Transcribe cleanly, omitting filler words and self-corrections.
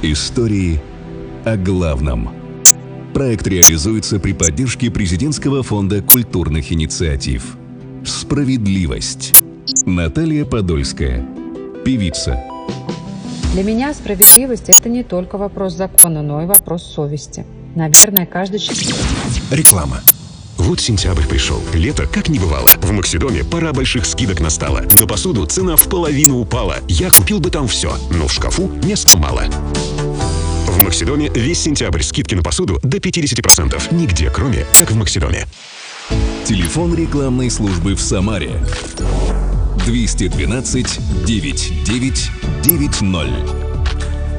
Истории о главном. Проект реализуется при поддержке Президентского фонда культурных инициатив. Справедливость. Наталья Подольская, певица. Для меня справедливость – это не только вопрос закона, но и вопрос совести. Наверное, каждый человек... Реклама. Вот сентябрь пришел. Лето как не бывало. В Максидоме пора больших скидок настала. На посуду цена в половину упала. Я купил бы там все, но в шкафу места мало. В Максидоме весь сентябрь скидки на посуду до 50%. Нигде, кроме как в Максидоме. Телефон рекламной службы в Самаре. 212 9990.